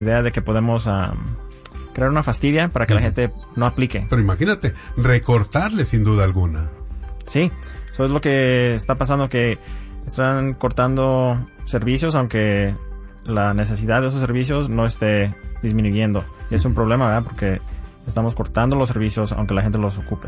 idea de que podemos crear una fastidia para que la gente no aplique. Pero imagínate, recortarle sin duda alguna. Sí, eso es lo que está pasando, que están cortando servicios aunque la necesidad de esos servicios no esté disminuyendo. Y es un problema, ¿verdad? Porque estamos cortando los servicios aunque la gente los ocupe.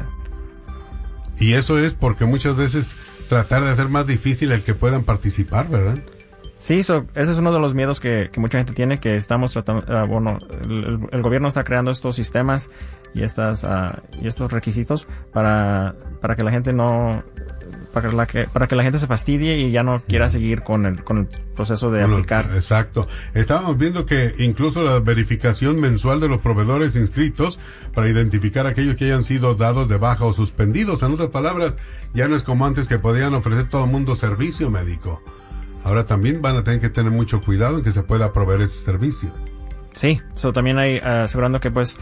Y eso es porque muchas veces tratar de hacer más difícil el que puedan participar, ¿verdad? Sí, ese es uno de los miedos que mucha gente tiene, que estamos tratando, el gobierno está creando estos sistemas y estos requisitos para que la gente no, para que la gente se fastidie y ya no quiera seguir con el proceso de aplicar. Exacto. Estábamos viendo que incluso la verificación mensual de los proveedores inscritos para identificar a aquellos que hayan sido dados de baja o suspendidos. En otras palabras, ya no es como antes que podían ofrecer todo el mundo servicio médico. Ahora también van a tener que tener mucho cuidado en que se pueda proveer ese servicio. Sí, también hay asegurando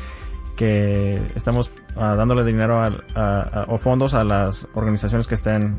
que estamos dándole dinero o fondos a las organizaciones que estén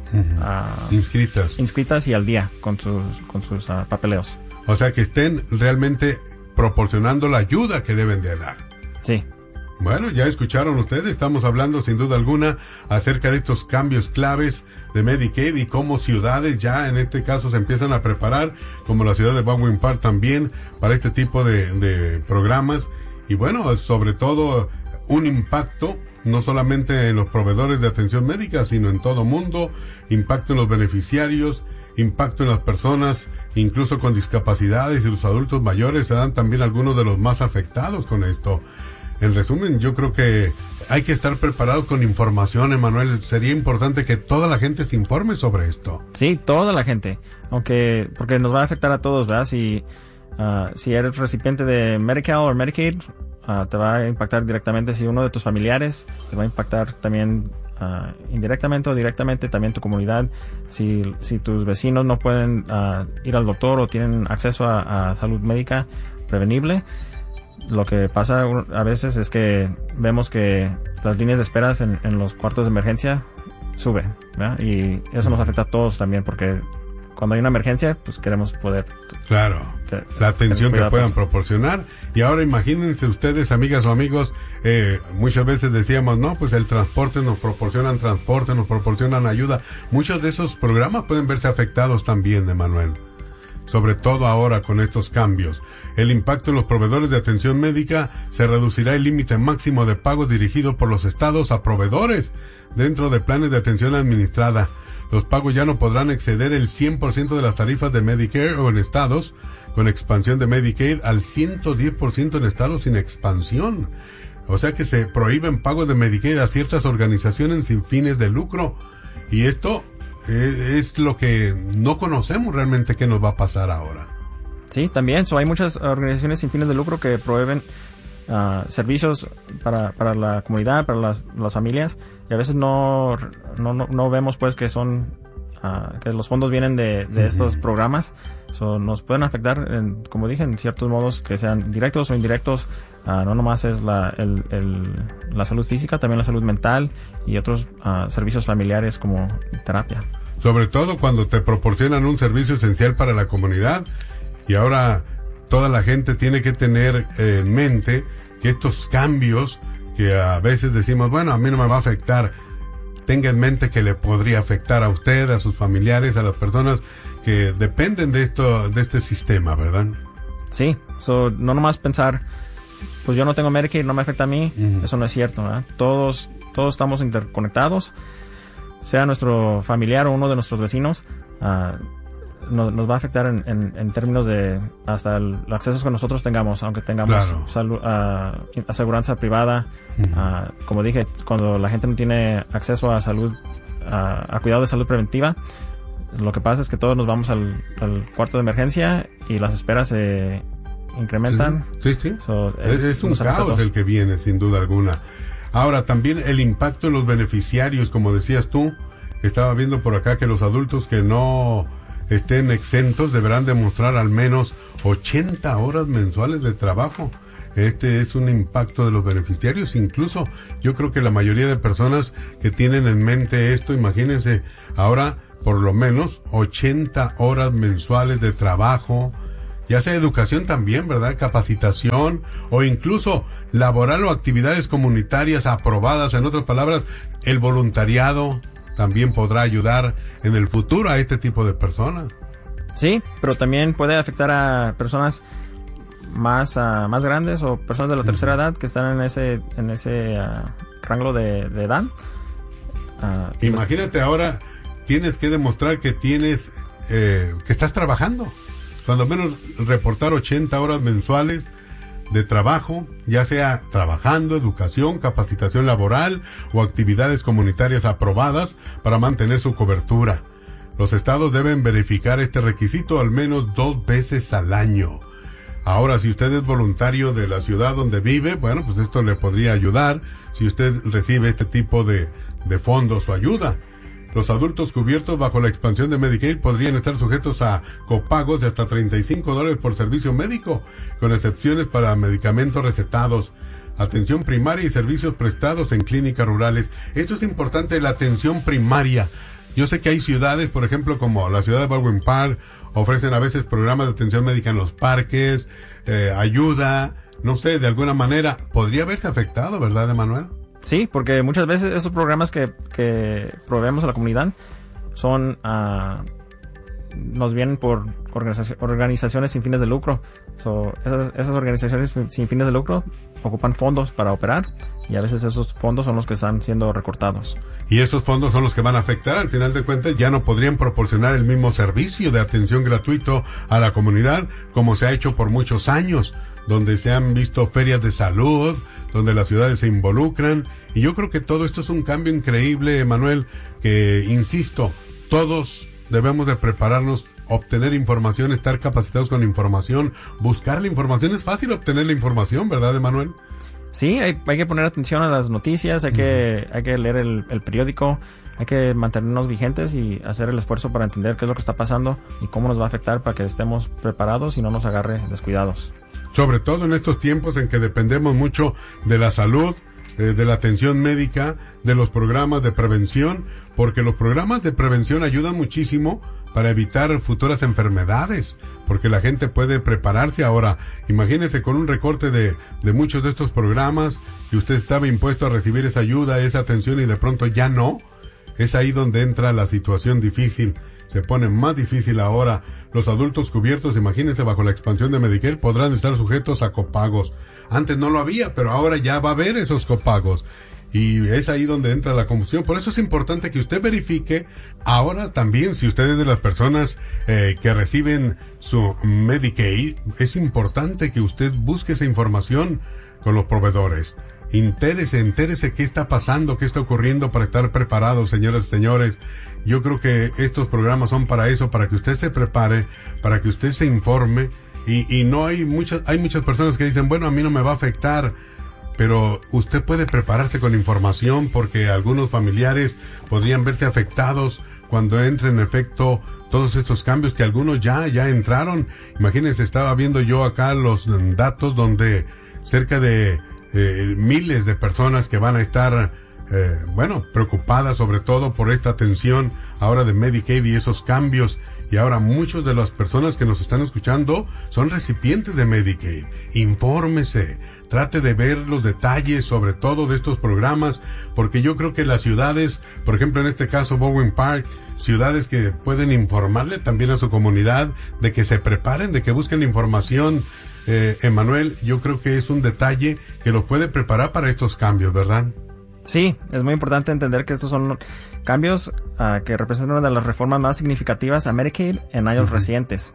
inscritas y al día con sus papeleos. O sea, que estén realmente proporcionando la ayuda que deben de dar. Sí. Bueno, ya escucharon ustedes, estamos hablando sin duda alguna acerca de estos cambios claves de Medicaid y cómo ciudades ya en este caso se empiezan a preparar, como la ciudad de Baldwin Park también, para este tipo de programas. Y bueno, sobre todo un impacto no solamente en los proveedores de atención médica, sino en todo mundo, impacto en los beneficiarios, impacto en las personas incluso con discapacidades, y los adultos mayores serán también algunos de los más afectados con esto. En resumen, yo creo que hay que estar preparados con información, Emanuel. Sería importante que toda la gente se informe sobre esto. Sí, toda la gente, porque nos va a afectar a todos, ¿verdad? Si eres recipiente de Medicare o Medicaid, te va a impactar directamente. Si uno de tus familiares, te va a impactar también indirectamente o directamente también tu comunidad. Si tus vecinos no pueden ir al doctor o tienen acceso a salud médica prevenible, lo que pasa a veces es que vemos que las líneas de esperas en los cuartos de emergencia suben, ¿verdad? Y eso nos afecta a todos también, porque cuando hay una emergencia, pues queremos poder... Claro, la atención que puedan proporcionar. Y ahora imagínense ustedes, amigas o amigos, muchas veces decíamos, no, pues el transporte, nos proporcionan ayuda. Muchos de esos programas pueden verse afectados también, Emanuel. Sobre todo ahora con estos cambios. El impacto en los proveedores de atención médica: se reducirá el límite máximo de pagos dirigido por los estados a proveedores dentro de planes de atención administrada. Los pagos ya no podrán exceder el 100% de las tarifas de Medicare o en estados con expansión de Medicaid al 110% en estados sin expansión. O sea que se prohíben pagos de Medicaid a ciertas organizaciones sin fines de lucro. Y esto es lo que no conocemos realmente qué nos va a pasar ahora. Sí, también. Hay muchas organizaciones sin fines de lucro que proveen servicios para la comunidad, para las familias, y a veces no vemos pues que son que los fondos vienen de estos programas. Nos pueden afectar, como dije, en ciertos modos que sean directos o indirectos. No nomás es la salud física, también la salud mental y otros servicios familiares como terapia. Sobre todo cuando te proporcionan un servicio esencial para la comunidad. Y ahora toda la gente tiene que tener en mente que estos cambios que a veces decimos, bueno, a mí no me va a afectar, tenga en mente que le podría afectar a usted, a sus familiares, a las personas que dependen de este sistema, ¿verdad? Sí, no nomás pensar, pues yo no tengo Medicaid, no me afecta a mí. Eso no es cierto, ¿verdad? Todos estamos interconectados, sea nuestro familiar o uno de nuestros vecinos. Nos va a afectar en términos de hasta el acceso que nosotros tengamos, aunque tengamos salud, aseguranza privada. Como dije, cuando la gente no tiene acceso a salud, a cuidado de salud preventiva, lo que pasa es que todos nos vamos al cuarto de emergencia y las esperas se incrementan. Sí. Es un caos el que viene, sin duda alguna. Ahora, también el impacto en los beneficiarios, como decías tú. Estaba viendo por acá que los adultos que no estén exentos deberán demostrar al menos 80 horas mensuales de trabajo. Este es un impacto de los beneficiarios. Incluso yo creo que la mayoría de personas que tienen en mente esto, imagínense, ahora por lo menos 80 horas mensuales de trabajo. ya sea educación también, ¿verdad? Capacitación o incluso laboral o actividades comunitarias aprobadas. En otras palabras, el voluntariado también podrá ayudar en el futuro a este tipo de personas. Sí, pero también puede afectar a personas más grandes o personas de la tercera edad que están en ese rango de edad. Imagínate ahora, tienes que demostrar que que estás trabajando. Cuando menos reportar 80 horas mensuales de trabajo, ya sea trabajando, educación, capacitación laboral o actividades comunitarias aprobadas para mantener su cobertura. Los estados deben verificar este requisito al menos 2 veces al año. Ahora, si usted es voluntario de la ciudad donde vive, bueno, pues esto le podría ayudar si usted recibe este tipo de fondos o ayuda. Los adultos cubiertos bajo la expansión de Medicaid podrían estar sujetos a copagos de hasta $35 por servicio médico, con excepciones para medicamentos recetados, atención primaria y servicios prestados en clínicas rurales. Esto es importante, la atención primaria. Yo sé que hay ciudades, por ejemplo, como la ciudad de Baldwin Park, ofrecen a veces programas de atención médica en los parques, ayuda, no sé, de alguna manera. Podría haberse afectado, ¿verdad, Emanuel? Sí, porque muchas veces esos programas que proveemos a la comunidad nos vienen por organizaciones sin fines de lucro. Esas organizaciones sin fines de lucro ocupan fondos para operar y a veces esos fondos son los que están siendo recortados. Y esos fondos son los que van a afectar. Al final de cuentas ya no podrían proporcionar el mismo servicio de atención gratuito a la comunidad como se ha hecho por muchos años, donde se han visto ferias de salud, donde las ciudades se involucran. Y yo creo que todo esto es un cambio increíble, Manuel, que, insisto, todos debemos de prepararnos, obtener información, estar capacitados con información, buscar la información. Es fácil obtener la información, ¿verdad, Emanuel? Sí, hay que poner atención a las noticias, hay que leer el periódico, hay que mantenernos vigentes y hacer el esfuerzo para entender qué es lo que está pasando y cómo nos va a afectar para que estemos preparados y no nos agarre descuidados. Sobre todo en estos tiempos en que dependemos mucho de la salud, de la atención médica, de los programas de prevención, porque los programas de prevención ayudan muchísimo para evitar futuras enfermedades, porque la gente puede prepararse. Ahora, imagínese con un recorte de muchos de estos programas y usted estaba impuesto a recibir esa ayuda, esa atención y de pronto ya no. Es ahí donde entra la situación difícil. Se pone más difícil ahora. Los adultos cubiertos, imagínense, bajo la expansión de Medicare, podrán estar sujetos a copagos. Antes no lo había, pero ahora ya va a haber esos copagos. Y es ahí donde entra la confusión. Por eso es importante que usted verifique. Ahora también, si usted es de las personas que reciben su Medicaid, es importante que usted busque esa información con los proveedores. Entérese qué está pasando, qué está ocurriendo para estar preparados, señoras y señores. Yo creo que estos programas son para eso, para que usted se prepare, para que usted se informe. Y no hay muchas personas que dicen, bueno, a mí no me va a afectar. Pero usted puede prepararse con información, porque algunos familiares podrían verse afectados cuando entre en efecto todos estos cambios que algunos ya entraron. Imagínense, estaba viendo yo acá los datos donde cerca de miles de personas que van a estar preocupadas sobre todo por esta atención ahora de Medicaid y esos cambios. Y ahora muchas de las personas que nos están escuchando son recipientes de Medicaid. Infórmese, trate de ver los detalles sobre todo de estos programas, porque yo creo que las ciudades, por ejemplo en este caso Baldwin Park, ciudades que pueden informarle también a su comunidad de que se preparen, de que busquen información. Emanuel, yo creo que es un detalle que los puede preparar para estos cambios, ¿verdad? Sí, es muy importante entender que estos son cambios que representan una de las reformas más significativas a Medicaid en años recientes.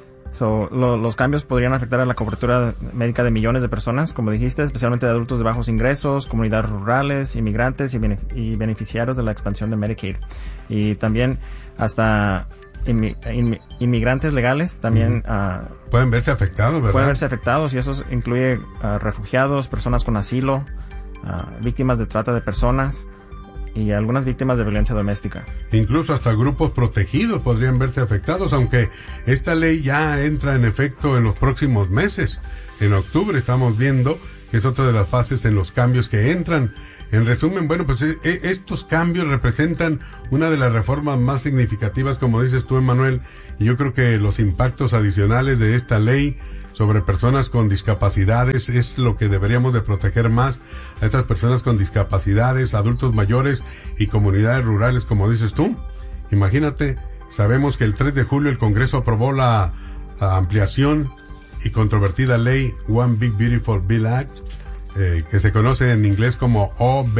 Los cambios podrían afectar a la cobertura médica de millones de personas, como dijiste, especialmente de adultos de bajos ingresos, comunidades rurales, inmigrantes y beneficiarios de la expansión de Medicaid. Y también hasta inmigrantes legales también pueden verse afectados, ¿verdad? Pueden verse afectados, y eso incluye refugiados, personas con asilo, víctimas de trata de personas y algunas víctimas de violencia doméstica. Incluso hasta grupos protegidos podrían verse afectados, aunque esta ley ya entra en efecto en los próximos meses. En octubre estamos viendo que es otra de las fases en los cambios que entran. En resumen, bueno, pues estos cambios representan una de las reformas más significativas, como dices tú, Emmanuel, y yo creo que los impactos adicionales de esta ley sobre personas con discapacidades es lo que deberíamos de proteger más a estas personas con discapacidades, adultos mayores y comunidades rurales, como dices tú. Imagínate, sabemos que el 3 de julio el Congreso aprobó la ampliación y controvertida ley One Big Beautiful Bill Act, que se conoce en inglés como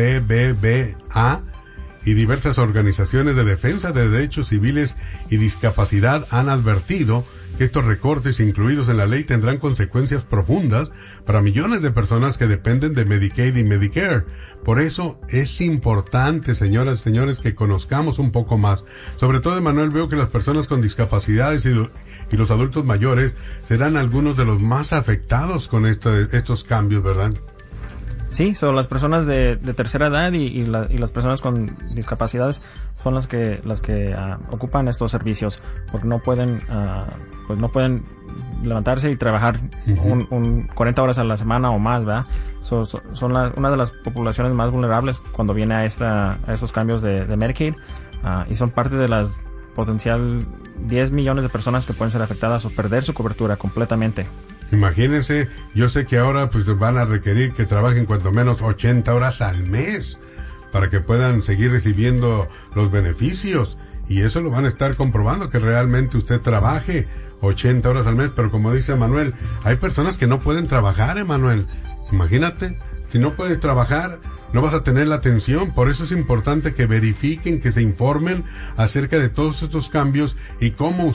OBBBA, y diversas organizaciones de defensa de derechos civiles y discapacidad han advertido que estos recortes incluidos en la ley tendrán consecuencias profundas para millones de personas que dependen de Medicaid y Medicare. Por eso es importante, señoras y señores, que conozcamos un poco más. Sobre todo, Emmanuel, veo que las personas con discapacidades y los adultos mayores serán algunos de los más afectados con estos cambios, ¿verdad? Sí, son las personas de tercera edad y las personas con discapacidades son las que ocupan estos servicios, porque no pueden levantarse y trabajar 40 horas a la semana o más, ¿verdad? Son una de las poblaciones más vulnerables cuando viene a estos cambios de Medicaid, y son parte de las potencial 10 millones de personas que pueden ser afectadas o perder su cobertura completamente. Imagínense, yo sé que ahora pues van a requerir que trabajen cuanto menos 80 horas al mes para que puedan seguir recibiendo los beneficios, y eso lo van a estar comprobando, que realmente usted trabaje 80 horas al mes. Pero como dice Manuel, hay personas que no pueden trabajar, Emmanuel. Imagínate, si no puedes trabajar, no vas a tener la atención. Por eso es importante que verifiquen, que se informen acerca de todos estos cambios y cómo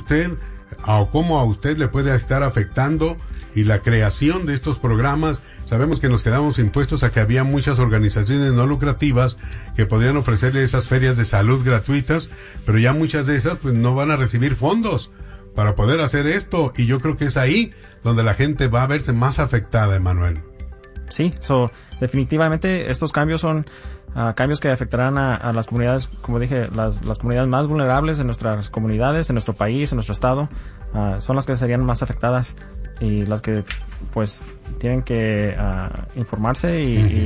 a usted le puede estar afectando. Y la creación de estos programas, sabemos que nos quedamos impuestos a que había muchas organizaciones no lucrativas que podrían ofrecerle esas ferias de salud gratuitas, pero ya muchas de esas pues no van a recibir fondos para poder hacer esto, y yo creo que es ahí donde la gente va a verse más afectada, Emmanuel. Sí, definitivamente estos cambios son cambios que afectarán a las comunidades, como dije, las comunidades más vulnerables en nuestras comunidades, en nuestro país, en nuestro estado, son las que serían más afectadas y las que pues tienen que informarse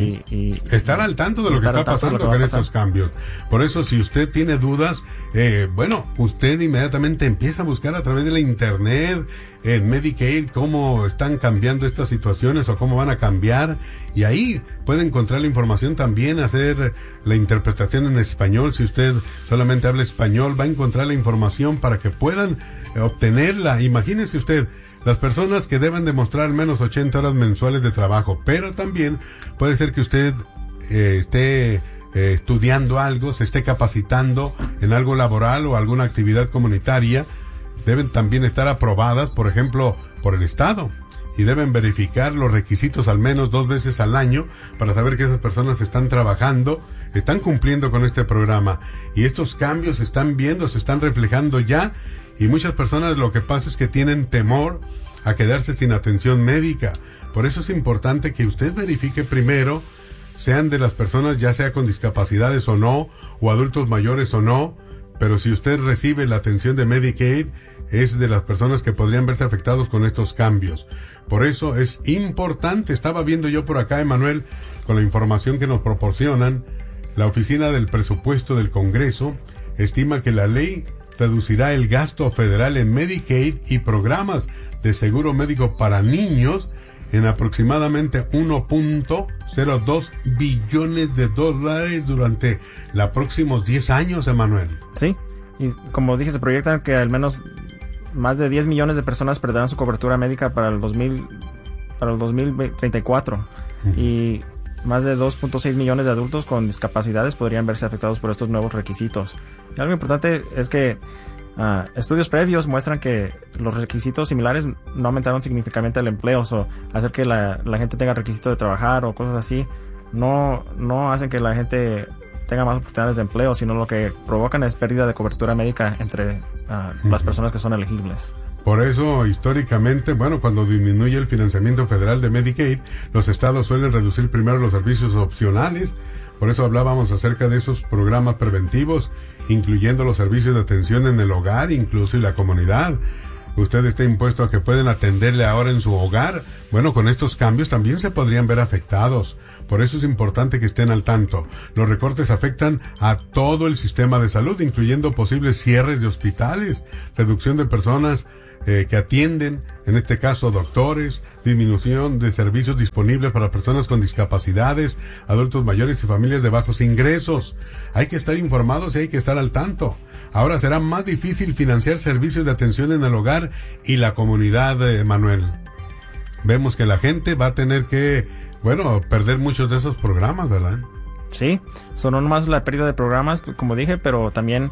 y estar al tanto de lo que está pasando con estos cambios. Por eso, si usted tiene dudas, usted inmediatamente empieza a buscar a través de la internet en Medicaid cómo están cambiando estas situaciones o cómo van a cambiar, y ahí puede encontrar la información. También hacer la interpretación en español. Si usted solamente habla español, va a encontrar la información para que puedan obtenerla. Imagínese usted, las personas que deben demostrar al menos 80 horas mensuales de trabajo, pero también puede ser que usted esté estudiando algo, se esté capacitando en algo laboral o alguna actividad comunitaria. Deben también estar aprobadas, por ejemplo, por el Estado, y deben verificar los requisitos al menos 2 veces al año para saber que esas personas están trabajando, están cumpliendo con este programa. Y estos cambios se están viendo, se están reflejando ya, y muchas personas lo que pasa es que tienen temor a quedarse sin atención médica. Por eso es importante que usted verifique primero, sean de las personas ya sea con discapacidades o no, o adultos mayores o no, pero si usted recibe la atención de Medicaid, es de las personas que podrían verse afectados con estos cambios. Por eso es importante. Estaba viendo yo por acá, Emmanuel, con la información que nos proporcionan, la Oficina del Presupuesto del Congreso estima que la ley reducirá el gasto federal en Medicaid y programas de seguro médico para niños en aproximadamente 1.02 billones de dólares durante los próximos 10 años, Emmanuel. Sí, y como dije, se proyectan que al menos más de 10 millones de personas perderán su cobertura médica para el 2034. Y más de 2.6 millones de adultos con discapacidades podrían verse afectados por estos nuevos requisitos. Y algo importante es que estudios previos muestran que los requisitos similares no aumentaron significativamente el empleo, o hacer que la gente tenga requisitos de trabajar o cosas así no hacen que la gente tenga más oportunidades de empleo, sino lo que provocan es pérdida de cobertura médica entre las personas que son elegibles. Por eso, históricamente, cuando disminuye el financiamiento federal de Medicaid, los estados suelen reducir primero los servicios opcionales. Por eso hablábamos acerca de esos programas preventivos, incluyendo los servicios de atención en el hogar, incluso y la comunidad. usted está impuesto a que pueden atenderle ahora en su hogar, bueno, con estos cambios también se podrían ver afectados. Por eso es importante que estén al tanto. Los recortes afectan a todo el sistema de salud, incluyendo posibles cierres de hospitales, reducción de personas que atienden, en este caso doctores, disminución de servicios disponibles para personas con discapacidades, adultos mayores y familias de bajos ingresos. Hay que estar informados y hay que estar al tanto. Ahora será más difícil financiar servicios de atención en el hogar y la comunidad, Manuel. Vemos que la gente va a tener que, perder muchos de esos programas, ¿verdad? Sí, son no nomás la pérdida de programas, como dije, pero también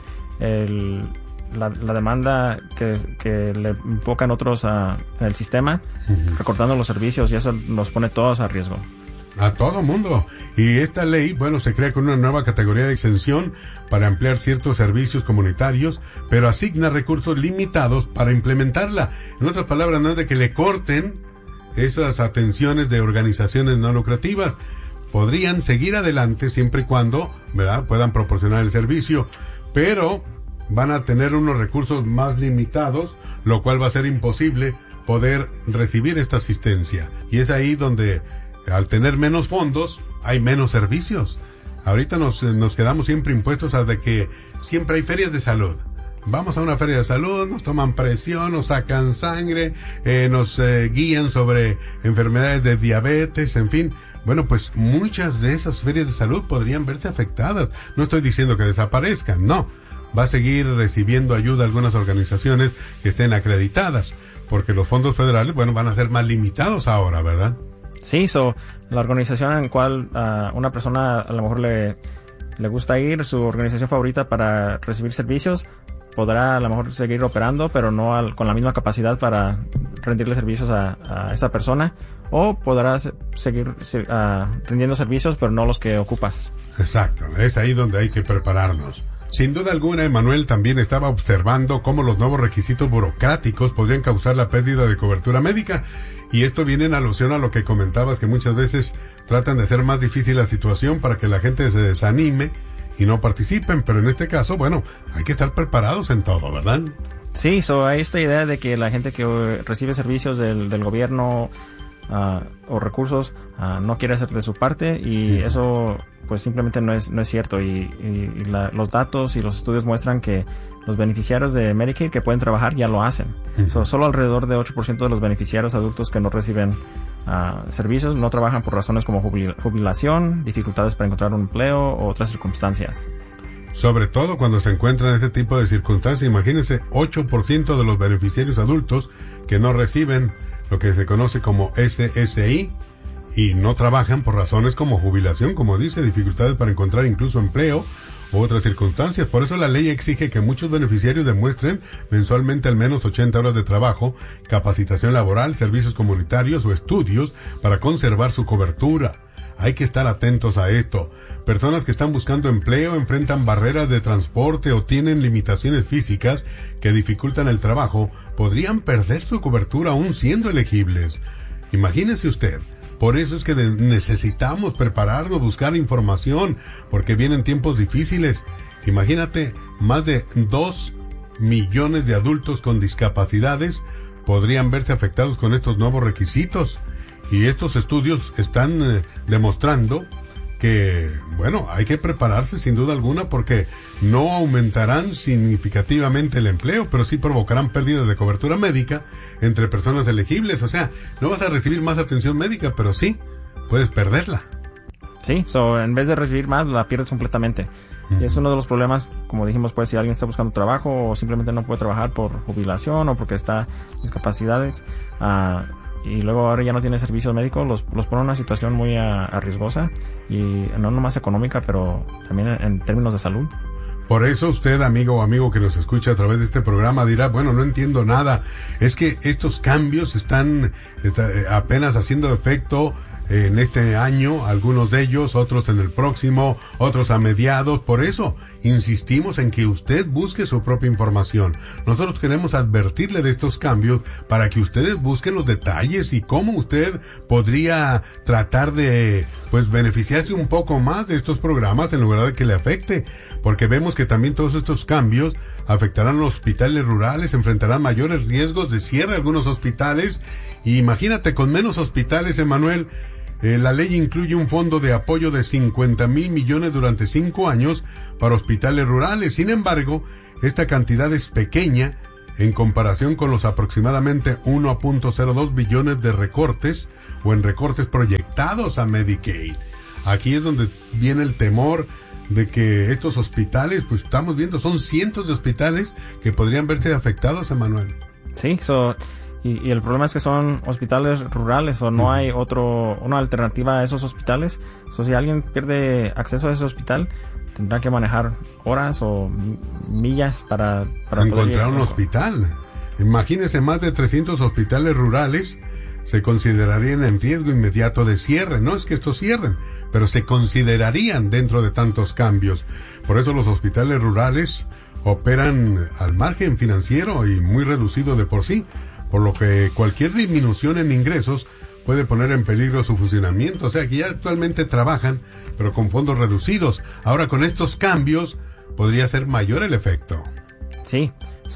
la demanda que le enfocan otros en el sistema, recortando los servicios, y eso nos pone todos a riesgo. A todo mundo. Y esta ley, se crea con una nueva categoría de exención para ampliar ciertos servicios comunitarios, pero asigna recursos limitados para implementarla. En otras palabras, no es de que le corten esas atenciones de organizaciones no lucrativas. Podrían seguir adelante siempre y cuando, puedan proporcionar el servicio, pero van a tener unos recursos más limitados, lo cual va a ser imposible poder recibir esta asistencia. Y es ahí donde, al tener menos fondos, hay menos servicios. Ahorita nos quedamos siempre impuestos a de que siempre hay ferias de salud. Vamos a una feria de salud, nos toman presión, nos sacan sangre, nos guían sobre enfermedades de diabetes, en fin. Pues muchas de esas ferias de salud podrían verse afectadas. No estoy diciendo que desaparezcan, no. Va a seguir recibiendo ayuda algunas organizaciones que estén acreditadas, porque los fondos federales, van a ser más limitados ahora, ¿verdad? Sí, la organización en la cual una persona a lo mejor le gusta ir, su organización favorita para recibir servicios, podrá a lo mejor seguir operando, pero no con la misma capacidad para rendirle servicios a esa persona, o podrá seguir rindiendo servicios, pero no los que ocupas. Exacto, es ahí donde hay que prepararnos. Sin duda alguna, Emanuel también estaba observando cómo los nuevos requisitos burocráticos podrían causar la pérdida de cobertura médica. Y esto viene en alusión a lo que comentabas, que muchas veces tratan de hacer más difícil la situación para que la gente se desanime y no participen. Pero en este caso, hay que estar preparados en todo, ¿verdad? Sí, hay esta idea de que la gente que recibe servicios del gobierno o recursos no quiere hacer de su parte, y eso pues simplemente no es cierto, y los datos y los estudios muestran que los beneficiarios de Medicaid que pueden trabajar ya lo hacen. Solo alrededor de 8% de los beneficiarios adultos que no reciben servicios no trabajan por razones como jubilación, dificultades para encontrar un empleo o otras circunstancias. Sobre todo cuando se encuentran ese tipo de circunstancias, imagínense, 8% de los beneficiarios adultos que no reciben lo que se conoce como SSI y no trabajan por razones como jubilación, como dice, dificultades para encontrar incluso empleo u otras circunstancias. Por eso la ley exige que muchos beneficiarios demuestren mensualmente al menos 80 horas de trabajo, capacitación laboral, servicios comunitarios o estudios para conservar su cobertura. Hay que estar atentos a esto. Personas que están buscando empleo enfrentan barreras de transporte o tienen limitaciones físicas que dificultan el trabajo, podrían perder su cobertura aún siendo elegibles. Imagínese usted. Por eso es que necesitamos prepararnos, buscar información, porque vienen tiempos difíciles. Imagínate, más de 2 millones de adultos con discapacidades podrían verse afectados con estos nuevos requisitos. Y estos estudios están demostrando que, hay que prepararse sin duda alguna, porque no aumentarán significativamente el empleo, pero sí provocarán pérdidas de cobertura médica entre personas elegibles. O sea, no vas a recibir más atención médica, pero sí puedes perderla. Sí, en vez de recibir más, la pierdes completamente. Y es uno de los problemas, como dijimos, pues si alguien está buscando trabajo o simplemente no puede trabajar por jubilación o porque está discapacidades, y luego ahora ya no tiene servicio médico, los pone en una situación muy arriesgosa, y no nomás económica, pero también en términos de salud. Por eso usted, amigo o amigo que nos escucha a través de este programa, dirá, no entiendo nada. Es que estos cambios están apenas haciendo efecto en este año, algunos de ellos, otros en el próximo, otros a mediados. Por eso insistimos en que usted busque su propia información. Nosotros queremos advertirle de estos cambios para que ustedes busquen los detalles y cómo usted podría tratar de pues beneficiarse un poco más de estos programas en lugar de que le afecte, porque vemos que también todos estos cambios afectarán a los hospitales rurales, enfrentarán mayores riesgos de cierre a algunos hospitales, y imagínate, con menos hospitales, Emanuel, la ley incluye un fondo de apoyo de 50,000 millones durante 5 años para hospitales rurales. Sin embargo, esta cantidad es pequeña en comparación con los aproximadamente 1.02 billones de recortes o en recortes proyectados a Medicaid. Aquí es donde viene el temor de que estos hospitales, pues estamos viendo, son cientos de hospitales que podrían verse afectados, Emanuel. Sí, y el problema es que son hospitales rurales, o no hay una alternativa a esos hospitales. Si alguien pierde acceso a ese hospital, tendrá que manejar horas o millas para encontrar un hospital. Imagínese, más de 300 hospitales rurales se considerarían en riesgo inmediato de cierre. No es que estos cierren, pero se considerarían dentro de tantos cambios. Por eso los hospitales rurales operan al margen financiero y muy reducido de por sí, por lo que cualquier disminución en ingresos puede poner en peligro su funcionamiento. O sea que ya actualmente trabajan, pero con fondos reducidos. Ahora, con estos cambios podría ser mayor el efecto. Sí,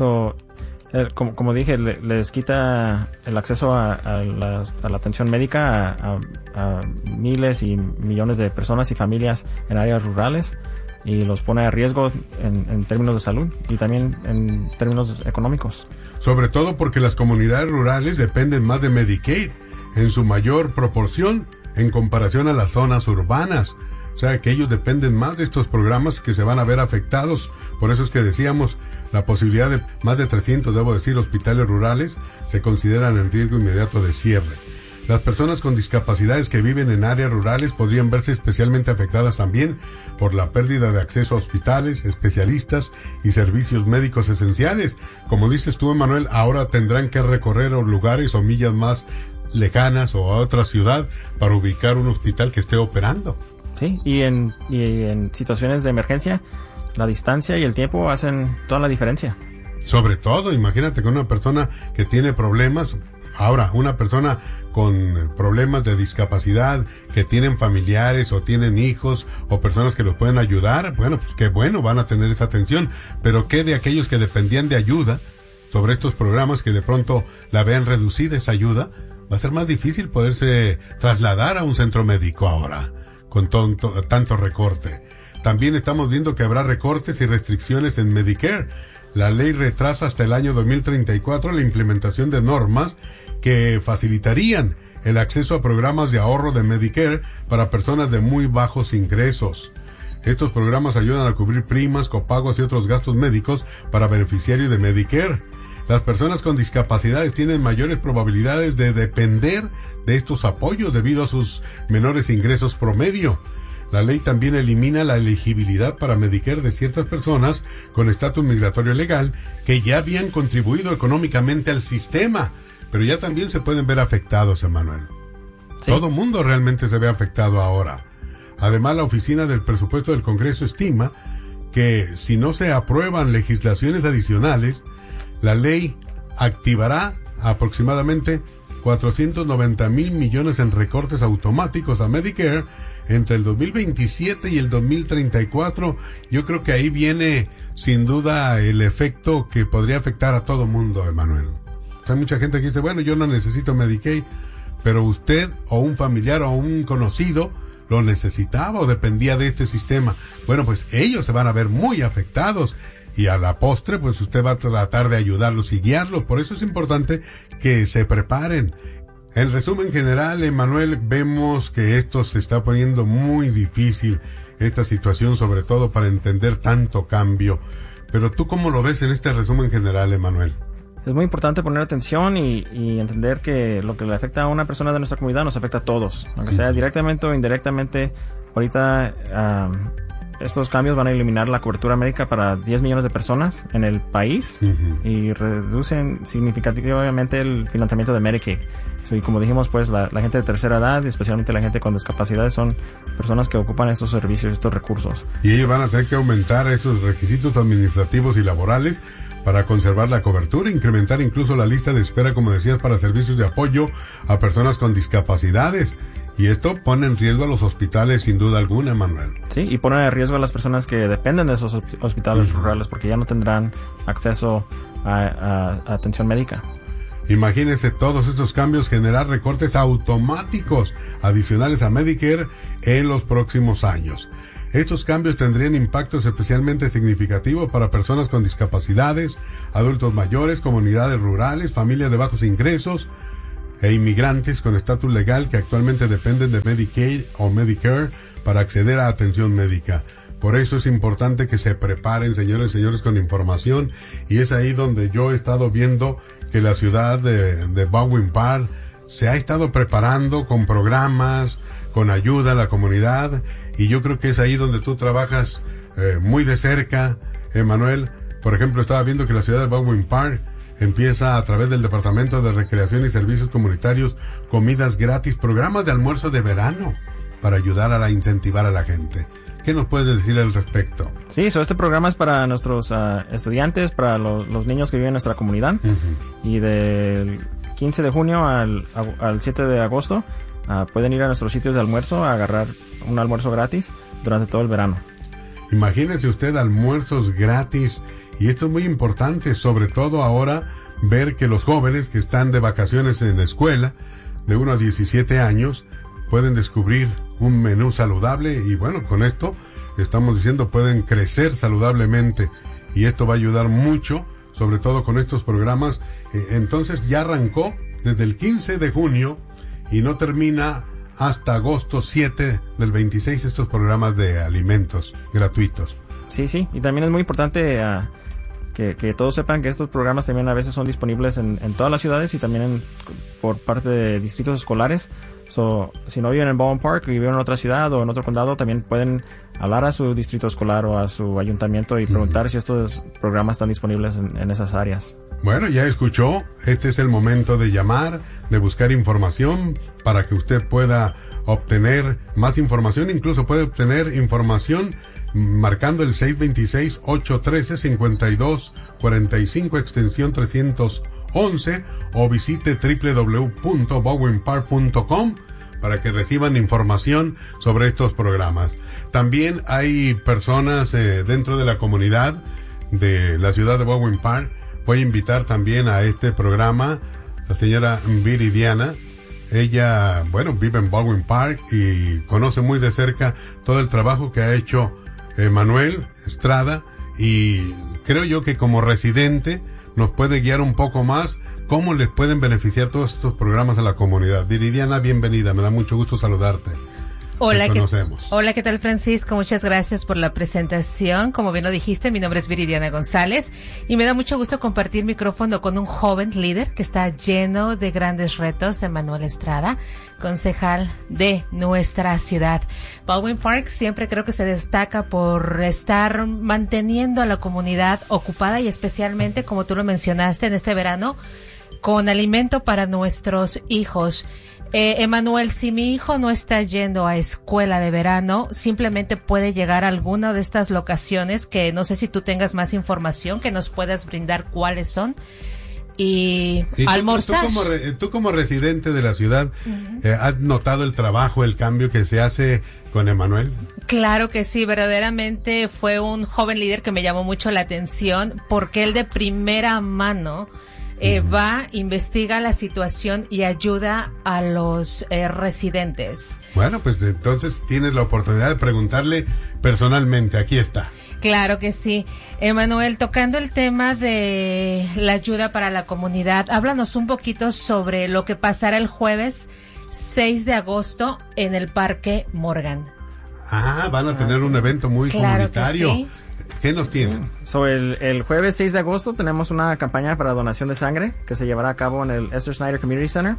como dije, les quita el acceso a la atención médica a miles y millones de personas y familias en áreas rurales, y los pone a riesgo en términos de salud y también en términos económicos. Sobre todo porque las comunidades rurales dependen más de Medicaid en su mayor proporción en comparación a las zonas urbanas. O sea que ellos dependen más de estos programas que se van a ver afectados. Por eso es que decíamos, la posibilidad de más de 300, hospitales rurales se consideran en riesgo inmediato de cierre. Las personas con discapacidades que viven en áreas rurales podrían verse especialmente afectadas también por la pérdida de acceso a hospitales, especialistas y servicios médicos esenciales. Como dices tú, Emanuel, ahora tendrán que recorrer lugares o millas más lejanas o a otra ciudad para ubicar un hospital que esté operando. Sí, y en situaciones de emergencia, la distancia y el tiempo hacen toda la diferencia. Sobre todo, imagínate con una persona que tiene problemas. Ahora, una persona con problemas de discapacidad, que tienen familiares o tienen hijos o personas que los pueden ayudar, bueno, pues qué bueno, van a tener esa atención. Pero ¿qué de aquellos que dependían de ayuda sobre estos programas, que de pronto la vean reducida esa ayuda? Va a ser más difícil poderse trasladar a un centro médico ahora, con tanto recorte. También estamos viendo que habrá recortes y restricciones en Medicare. La ley retrasa hasta el año 2034 la implementación de normas que facilitarían el acceso a programas de ahorro de Medicare para personas de muy bajos ingresos. Estos programas ayudan a cubrir primas, copagos y otros gastos médicos para beneficiarios de Medicare. Las personas con discapacidades tienen mayores probabilidades de depender de estos apoyos debido a sus menores ingresos promedio. La ley también elimina la elegibilidad para Medicare de ciertas personas con estatus migratorio legal que ya habían contribuido económicamente al sistema, pero ya también se pueden ver afectados, Emanuel. Sí. Todo mundo realmente se ve afectado ahora. Además, la Oficina del Presupuesto del Congreso estima que si no se aprueban legislaciones adicionales, la ley activará aproximadamente 490,000 millones en recortes automáticos a Medicare entre el 2027 y el 2034. Yo creo que ahí viene sin duda el efecto que podría afectar a todo mundo, Emanuel. Hay mucha gente que dice, bueno, yo no necesito Medicaid, pero usted o un familiar o un conocido lo necesitaba o dependía de este sistema. Bueno, pues ellos se van a ver muy afectados y a la postre, pues usted va a tratar de ayudarlos y guiarlos. Por eso es importante que se preparen. En resumen general, Emanuel, vemos que esto se está poniendo muy difícil, esta situación, sobre todo para entender tanto cambio. Pero tú, ¿cómo lo ves en este resumen general, Emanuel? Es muy importante poner atención y entender que lo que le afecta a una persona de nuestra comunidad nos afecta a todos, aunque sea directamente o indirectamente. Ahorita estos cambios van a eliminar la cobertura médica para 10 millones de personas en el país y reducen significativamente el financiamiento de Medicaid. Y como dijimos, pues la gente de tercera edad, especialmente la gente con discapacidades, son personas que ocupan estos servicios, estos recursos. Y ellos van a tener que aumentar esos requisitos administrativos y laborales para conservar la cobertura, incrementar incluso la lista de espera, como decías, para servicios de apoyo a personas con discapacidades. Y esto pone en riesgo a los hospitales sin duda alguna, Manuel. Sí, y pone en riesgo a las personas que dependen de esos hospitales rurales porque ya no tendrán acceso a atención médica. Imagínense todos estos cambios generar recortes automáticos adicionales a Medicare en los próximos años. Estos cambios tendrían impactos especialmente significativos para personas con discapacidades, adultos mayores, comunidades rurales, familias de bajos ingresos e inmigrantes con estatus legal que actualmente dependen de Medicaid o Medicare para acceder a atención médica. Por eso es importante que se preparen, señores, con información, y es ahí donde yo he estado viendo que la ciudad de Baldwin Park se ha estado preparando con programas, con ayuda a la comunidad, y yo creo que es ahí donde tú trabajas muy de cerca, Manuel. Por ejemplo, estaba viendo que la ciudad de Baldwin Park empieza a través del Departamento de Recreación y Servicios Comunitarios comidas gratis, programas de almuerzo de verano para ayudar a incentivar a la gente. ¿Qué nos puedes decir al respecto? Sí, este programa es para nuestros estudiantes, para los niños que viven en nuestra comunidad. Y del 15 de junio al 7 de agosto pueden ir a nuestros sitios de almuerzo a agarrar un almuerzo gratis durante todo el verano. Imagínese usted almuerzos gratis, y esto es muy importante, sobre todo ahora ver que los jóvenes que están de vacaciones en la escuela, de 1 a 17 años, pueden descubrir un menú saludable, y bueno, con esto estamos diciendo pueden crecer saludablemente, y esto va a ayudar mucho, sobre todo con estos programas. Entonces ya arrancó desde el 15 de junio y no termina hasta agosto 7 del 26 estos programas de alimentos gratuitos. Sí, y también es muy importante que todos sepan que estos programas también a veces son disponibles en todas las ciudades y también por parte de distritos escolares. Si no viven en Baldwin Park y viven en otra ciudad o en otro condado, también pueden hablar a su distrito escolar o a su ayuntamiento y preguntar si estos programas están disponibles en esas áreas. Bueno, ya escuchó, este es el momento de llamar, de buscar información para que usted pueda obtener más información, incluso puede obtener información marcando el 626-813-5245 extensión 311 o visite www.baldwinpark.com para que reciban información sobre estos programas. También hay personas dentro de la comunidad de la ciudad de Baldwin Park. Voy a invitar también a este programa la señora Viridiana. Ella, vive en Baldwin Park y conoce muy de cerca todo el trabajo que ha hecho Manuel Estrada, y creo yo que como residente nos puede guiar un poco más cómo les pueden beneficiar todos estos programas a la comunidad. Viridiana, bienvenida, me da mucho gusto saludarte. Hola, ¿qué tal, Francisco? Muchas gracias por la presentación. Como bien lo dijiste, mi nombre es Viridiana González y me da mucho gusto compartir micrófono con un joven líder que está lleno de grandes retos, Manuel Estrada, concejal de nuestra ciudad. Baldwin Park siempre creo que se destaca por estar manteniendo a la comunidad ocupada y especialmente, como tú lo mencionaste, en este verano, con alimento para nuestros hijos. Emanuel, si mi hijo no está yendo a escuela de verano, simplemente puede llegar a alguna de estas locaciones que no sé si tú tengas más información que nos puedas brindar cuáles son y almorzar. Tú como residente de la ciudad, ¿has notado el trabajo, el cambio que se hace con Emanuel? Claro que sí, verdaderamente fue un joven líder que me llamó mucho la atención porque él de primera mano va, investiga la situación y ayuda a los residentes. Bueno, pues entonces tienes la oportunidad de preguntarle personalmente. Aquí está. Claro que sí. Emanuel, tocando el tema de la ayuda para la comunidad, háblanos un poquito sobre lo que pasará el jueves 6 de agosto en el Parque Morgan. Van a tener un evento muy comunitario. Que sí. ¿Qué nos tienen? El jueves 6 de agosto tenemos una campaña para donación de sangre que se llevará a cabo en el Esther Snyder Community Center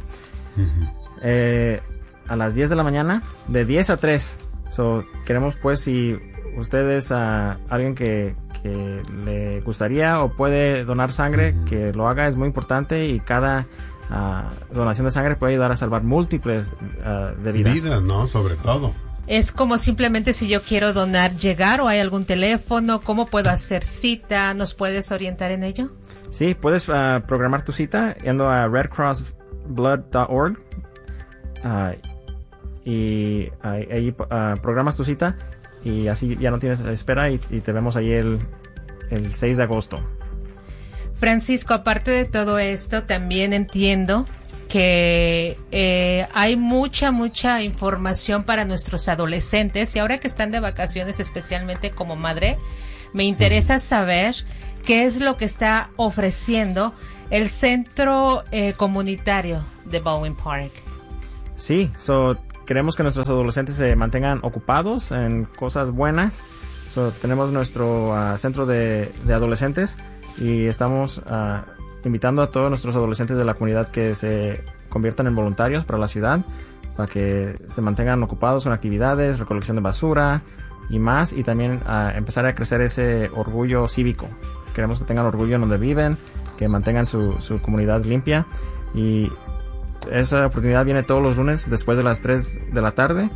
a las 10 de la mañana, de 10 a 3. Queremos, pues, si ustedes alguien que le gustaría o puede donar sangre, que lo haga, es muy importante, y cada donación de sangre puede ayudar a salvar múltiples de vidas. Vidas, ¿no? Sobre todo. Es como simplemente si yo quiero donar, llegar, o hay algún teléfono, ¿cómo puedo hacer cita? ¿Nos puedes orientar en ello? Sí, puedes programar tu cita yendo a redcrossblood.org y ahí programas tu cita y así ya no tienes espera y te vemos ahí el 6 de agosto. Francisco, aparte de todo esto, también entiendo que hay mucha información para nuestros adolescentes y ahora que están de vacaciones, especialmente como madre, me interesa saber qué es lo que está ofreciendo el centro comunitario de Baldwin Park. Sí, queremos que nuestros adolescentes se mantengan ocupados en cosas buenas. Tenemos nuestro centro de adolescentes y estamos invitando a todos nuestros adolescentes de la comunidad que se conviertan en voluntarios para la ciudad, para que se mantengan ocupados con actividades, recolección de basura y más, y también empezar a crecer ese orgullo cívico. Queremos que tengan orgullo en donde viven, que mantengan su comunidad limpia, y esa oportunidad viene todos los lunes después de las 3 de la tarde.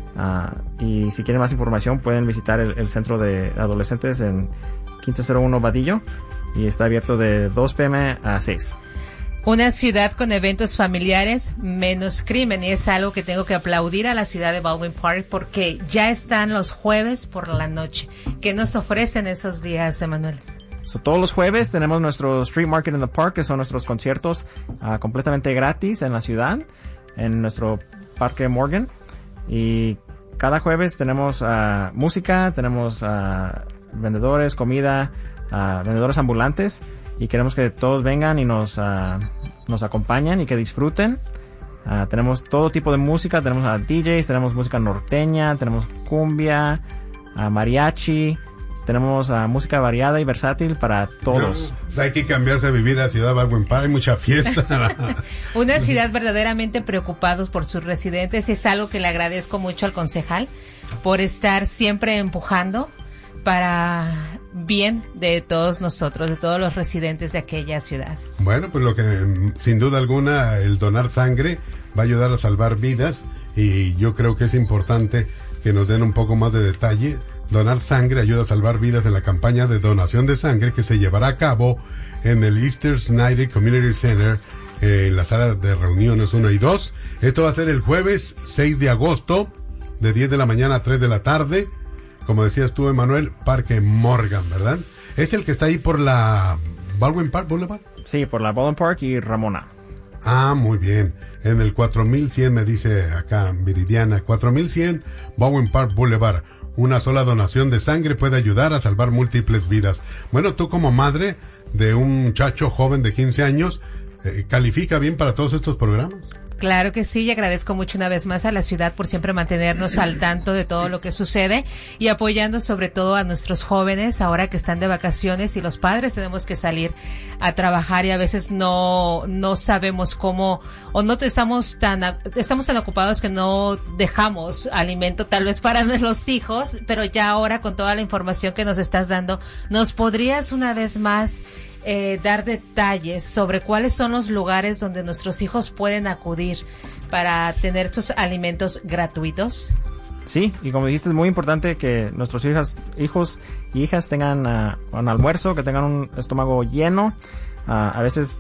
Y si quieren más información pueden visitar el centro de adolescentes en 1501 Vadillo y está abierto de 2 p.m. a 6. Una ciudad con eventos familiares, menos crimen, y es algo que tengo que aplaudir a la ciudad de Baldwin Park porque ya están los jueves por la noche. ¿Qué nos ofrecen esos días, Emanuel? Todos los jueves tenemos nuestro Street Market in the Park, que son nuestros conciertos completamente gratis en la ciudad, en nuestro Parque Morgan. Y cada jueves tenemos música, tenemos vendedores, comida, vendedores ambulantes, y queremos que todos vengan y nos acompañen y que disfruten. Tenemos todo tipo de música, tenemos DJs, tenemos música norteña, tenemos cumbia, mariachi, tenemos música variada y versátil para todos. Hay que cambiarse a vivir a Ciudad Baldwin Park, hay mucha fiesta. Una ciudad verdaderamente preocupados por sus residentes, y es algo que le agradezco mucho al concejal por estar siempre empujando para bien de todos nosotros, de todos los residentes de aquella ciudad. Bueno, pues lo que sin duda alguna el donar sangre va a ayudar a salvar vidas, y yo creo que es importante que nos den un poco más de detalle. Donar sangre ayuda a salvar vidas en la campaña de donación de sangre que se llevará a cabo en el Eastern Snyder Community Center, en la sala de reuniones 1 y 2. Esto va a ser el jueves 6 de agosto, de 10 de la mañana a 3 de la tarde. Como decías tú, Emanuel, Parque Morgan, ¿verdad? ¿Es el que está ahí por la Baldwin Park Boulevard? Sí, por la Baldwin Park y Ramona. Muy bien. En el 4100, me dice acá Viridiana, 4100 Baldwin Park Boulevard. Una sola donación de sangre puede ayudar a salvar múltiples vidas. Bueno, tú como madre de un muchacho joven de 15 años, ¿califica bien para todos estos programas? Claro que sí, y agradezco mucho una vez más a la ciudad por siempre mantenernos al tanto de todo lo que sucede y apoyando sobre todo a nuestros jóvenes ahora que están de vacaciones, y los padres tenemos que salir a trabajar y a veces no sabemos cómo, o no estamos tan ocupados que no dejamos alimento tal vez para nuestros hijos, pero ya ahora con toda la información que nos estás dando, ¿nos podrías una vez más dar detalles sobre cuáles son los lugares donde nuestros hijos pueden acudir para tener estos alimentos gratuitos? Sí, y como dijiste, es muy importante que nuestros hijos y hijas tengan un almuerzo, que tengan un estómago lleno. A veces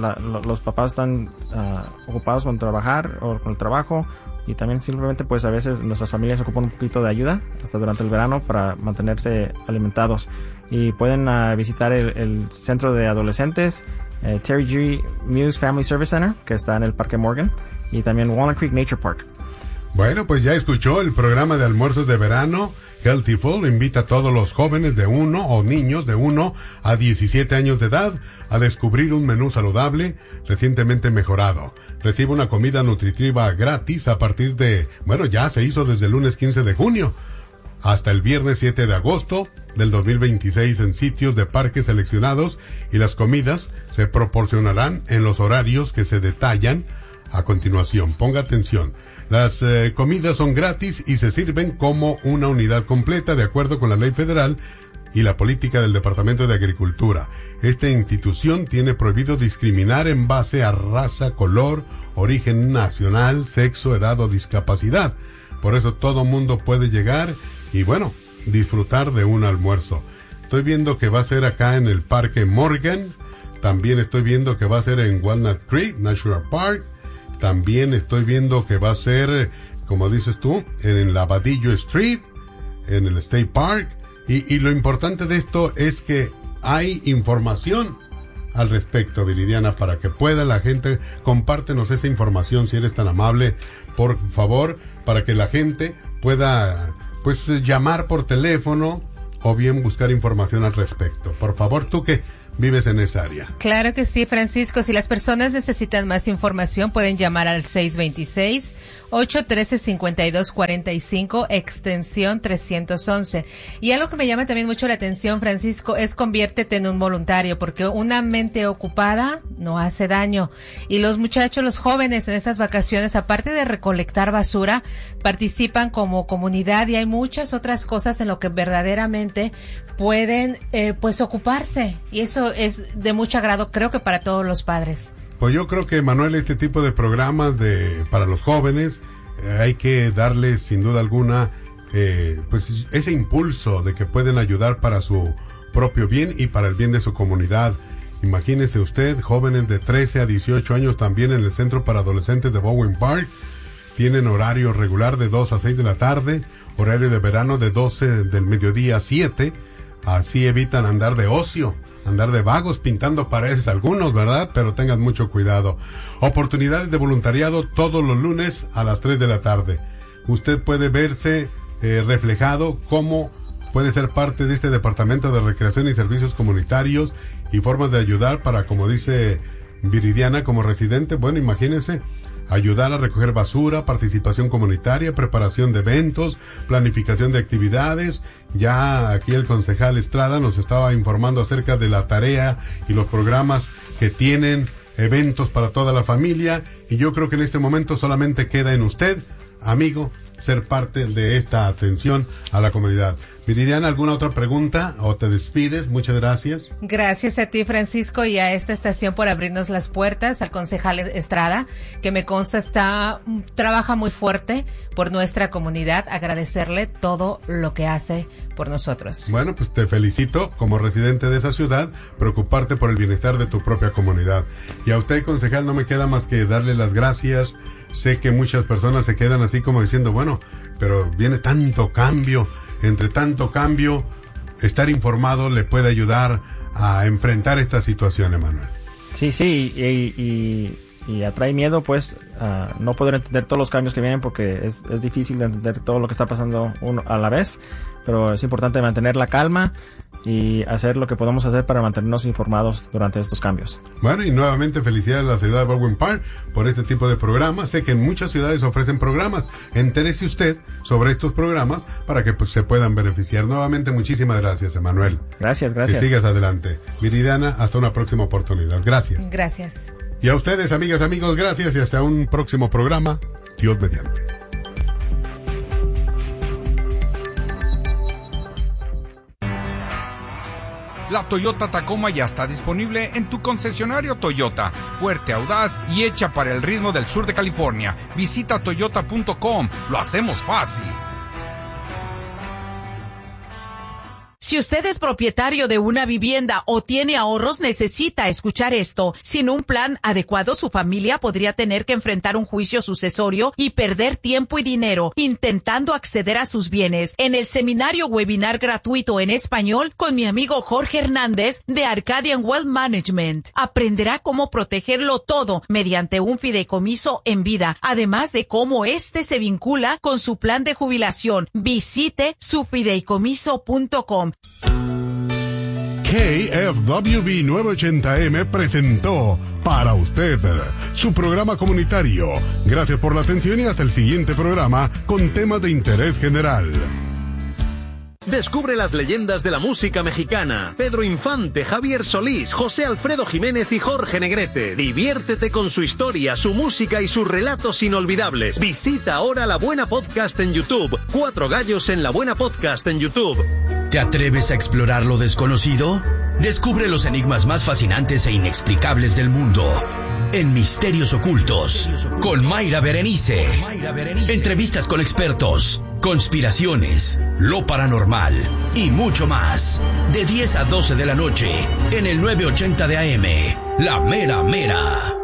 los papás están ocupados con trabajar o con el trabajo, y también simplemente pues a veces nuestras familias ocupan un poquito de ayuda hasta durante el verano para mantenerse alimentados, y pueden visitar el centro de adolescentes Terry G. Muse Family Service Center, que está en el Parque Morgan, y también Walnut Creek Nature Park. Bueno, pues ya escuchó el programa de almuerzos de verano. Healthful invita a todos los jóvenes de 1 o niños de 1 a 17 años de edad a descubrir un menú saludable recientemente mejorado. Recibe una comida nutritiva gratis a partir de, ya se hizo desde el lunes 15 de junio hasta el viernes 7 de agosto del 2026 en sitios de parques seleccionados, y las comidas se proporcionarán en los horarios que se detallan a continuación. Ponga atención. Las comidas son gratis y se sirven como una unidad completa de acuerdo con la ley federal y la política del Departamento de Agricultura. Esta institución tiene prohibido discriminar en base a raza, color, origen nacional, sexo, edad o discapacidad. Por eso todo mundo puede llegar y disfrutar de un almuerzo. Estoy viendo que va a ser acá en el Parque Morgan. También estoy viendo que va a ser en Walnut Creek National Park. También estoy viendo que va a ser como dices tú, en la Vadillo Street, en el State Park, y lo importante de esto es que hay información al respecto, Viridiana, para que pueda la gente, compártenos esa información si eres tan amable, por favor, para que la gente pueda, pues, llamar por teléfono o bien buscar información al respecto. Por favor, tú que vives en esa área. Claro que sí, Francisco. Si las personas necesitan más información, pueden llamar al 626-813-5245, extensión 311. Y algo que me llama también mucho la atención, Francisco, es conviértete en un voluntario, porque una mente ocupada no hace daño. Y los muchachos, los jóvenes en estas vacaciones, aparte de recolectar basura, participan como comunidad, y hay muchas otras cosas en lo que verdaderamente pueden pues ocuparse, y eso es de mucho agrado, creo que para todos los padres. Pues yo creo que, Manuel, este tipo de programas para los jóvenes hay que darles sin duda alguna pues ese impulso de que pueden ayudar para su propio bien y para el bien de su comunidad. Imagínese usted, jóvenes de 13 a 18 años también en el Centro para Adolescentes de Bowen Park. Tienen horario regular de 2 a 6 de la tarde, horario de verano de 12 del mediodía a 7. Así evitan andar de ocio, andar de vagos pintando paredes algunos, ¿verdad? Pero tengan mucho cuidado. Oportunidades de voluntariado todos los lunes a las 3 de la tarde. Usted puede verse reflejado cómo puede ser parte de este Departamento de Recreación y Servicios Comunitarios y formas de ayudar para, como dice Viridiana, como residente. Bueno, imagínense, ayudar a recoger basura, participación comunitaria, preparación de eventos, planificación de actividades. Ya aquí el concejal Estrada nos estaba informando acerca de la tarea y los programas que tienen, eventos para toda la familia, y yo creo que en este momento solamente queda en usted, amigo, ser parte de esta atención a la comunidad. Viridiana, ¿alguna otra pregunta o te despides? Muchas gracias. Gracias a ti, Francisco, y a esta estación por abrirnos las puertas, al concejal Estrada, que me consta trabaja muy fuerte por nuestra comunidad. Agradecerle todo lo que hace por nosotros. Bueno, pues te felicito como residente de esa ciudad, preocuparte por el bienestar de tu propia comunidad. Y a usted, concejal, no me queda más que darle las gracias. Sé que muchas personas se quedan así como diciendo, bueno, pero viene tanto cambio. Entre tanto cambio, estar informado le puede ayudar a enfrentar esta situación, Emanuel. Sí, y atrae miedo, pues, no poder entender todos los cambios que vienen, porque es difícil de entender todo lo que está pasando uno a la vez, pero es importante mantener la calma y hacer lo que podamos hacer para mantenernos informados durante estos cambios. Bueno, y nuevamente felicidades a la ciudad de Baldwin Park por este tipo de programas. Sé que en muchas ciudades ofrecen programas. Entérese usted sobre estos programas para que pues se puedan beneficiar. Nuevamente, muchísimas gracias, Emanuel. Gracias. Que sigas adelante. Viridiana, hasta una próxima oportunidad. Gracias. Gracias. Y a ustedes, amigas, amigos, gracias y hasta un próximo programa. Dios mediante. La Toyota Tacoma ya está disponible en tu concesionario Toyota. Fuerte, audaz y hecha para el ritmo del sur de California. Visita toyota.com. Lo hacemos fácil. Si usted es propietario de una vivienda o tiene ahorros, necesita escuchar esto. Sin un plan adecuado, su familia podría tener que enfrentar un juicio sucesorio y perder tiempo y dinero intentando acceder a sus bienes. En el seminario webinar gratuito en español con mi amigo Jorge Hernández de Arcadian Wealth Management, aprenderá cómo protegerlo todo mediante un fideicomiso en vida, además de cómo este se vincula con su plan de jubilación. Visite sufideicomiso.com. KFWV 980M presentó para usted su programa comunitario. Gracias por la atención y hasta el siguiente programa con temas de interés general. Descubre las leyendas de la música mexicana. Pedro Infante, Javier Solís, José Alfredo Jiménez y Jorge Negrete. Diviértete con su historia, su música y sus relatos inolvidables. Visita ahora La Buena Podcast en YouTube. 4 Gallos en La Buena Podcast en YouTube. ¿Te atreves a explorar lo desconocido? Descubre los enigmas más fascinantes e inexplicables del mundo en Misterios Ocultos con Mayra Berenice. Entrevistas con expertos, conspiraciones, lo paranormal y mucho más. De 10 a 12 de la noche en el 980 de AM. La Mera Mera.